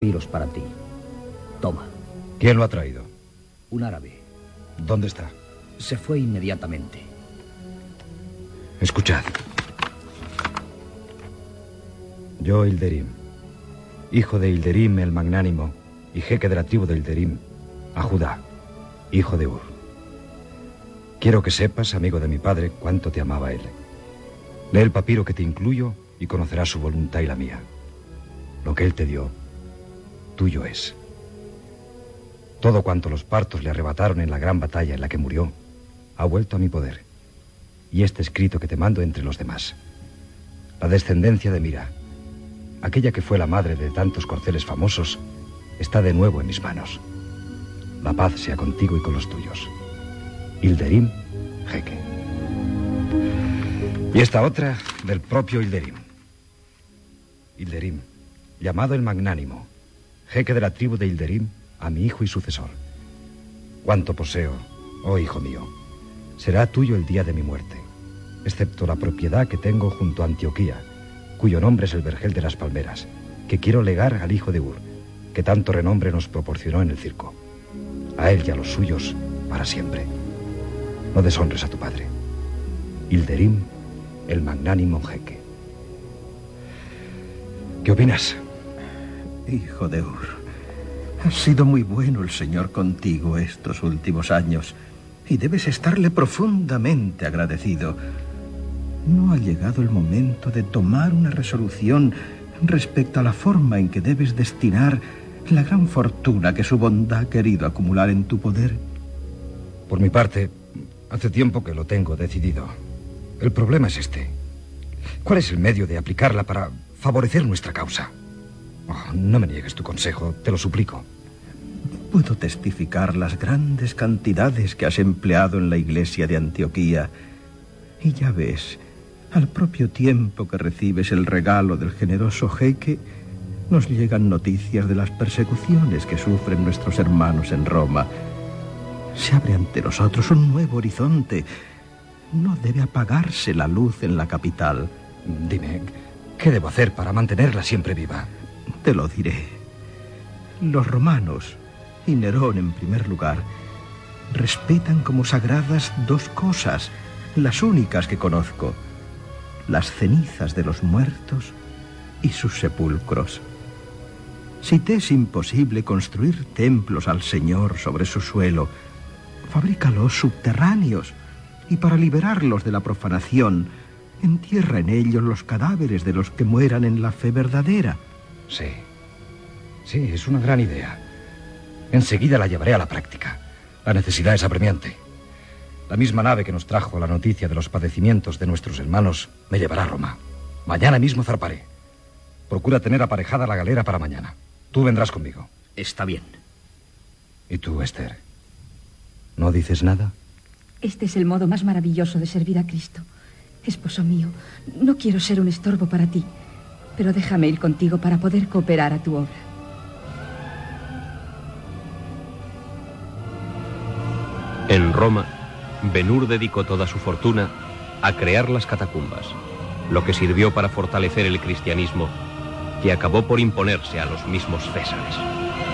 papiros para ti. Toma. ¿Quién lo ha traído? Un árabe. ¿Dónde está? Se fue inmediatamente. Escuchad. Yo, Hilderim, hijo de Hilderim el Magnánimo y jeque de la tribu de Hilderim, a Judá, hijo de Ur. Quiero que sepas, amigo de mi padre, cuánto te amaba él. Lee el papiro que te incluyo y conocerás su voluntad y la mía. Lo que él te dio, tuyo es. Todo cuanto los partos le arrebataron en la gran batalla en la que murió, ha vuelto a mi poder. Y este escrito que te mando entre los demás. La descendencia de Mira, aquella que fue la madre de tantos corceles famosos, está de nuevo en mis manos. La paz sea contigo y con los tuyos. Hilderim, jeque. Y esta otra del propio Hilderim. Hilderim, llamado el Magnánimo, jeque de la tribu de Hilderim, a mi hijo y sucesor. Cuanto poseo, oh hijo mío, será tuyo el día de mi muerte, excepto la propiedad que tengo junto a Antioquía, cuyo nombre es el Vergel de las Palmeras, que quiero legar al hijo de Ur, que tanto renombre nos proporcionó en el circo. A él y a los suyos, para siempre. No deshonres a tu padre. Hilderim, el Magnánimo jeque. ¿Qué opinas? Hijo de Ur, ha sido muy bueno el Señor contigo estos últimos años y debes estarle profundamente agradecido. ¿No ha llegado el momento de tomar una resolución respecto a la forma en que debes destinar la gran fortuna que su bondad ha querido acumular en tu poder? Por mi parte, hace tiempo que lo tengo decidido. El problema es este. ¿Cuál es el medio de aplicarla para favorecer nuestra causa? Oh, no me niegues tu consejo, te lo suplico. Puedo testificar las grandes cantidades que has empleado en la iglesia de Antioquía. Y ya ves, al propio tiempo que recibes el regalo del generoso jeque, nos llegan noticias de las persecuciones que sufren nuestros hermanos en Roma. Se abre ante nosotros un nuevo horizonte. No debe apagarse la luz en la capital. Dime, ¿qué debo hacer para mantenerla siempre viva? Te lo diré. Los romanos, y Nerón en primer lugar, respetan como sagradas dos cosas, las únicas que conozco: las cenizas de los muertos y sus sepulcros. Si te es imposible construir templos al Señor sobre su suelo, fabrícalos subterráneos, y para liberarlos de la profanación, entierra en ellos los cadáveres de los que mueran en la fe verdadera. Sí, es una gran idea. Enseguida la llevaré a la práctica. La necesidad es apremiante. La misma nave que nos trajo la noticia de los padecimientos de nuestros hermanos me llevará a Roma. Mañana mismo zarparé. Procura tener aparejada la galera para mañana. Tú vendrás conmigo. Está bien. ¿Y tú, Esther? ¿No dices nada? Este es el modo más maravilloso de servir a Cristo. Esposo mío, no quiero ser un estorbo para ti, pero déjame ir contigo para poder cooperar a tu obra. En Roma, Ben-Hur dedicó toda su fortuna a crear las catacumbas, lo que sirvió para fortalecer el cristianismo, que acabó por imponerse a los mismos Césares.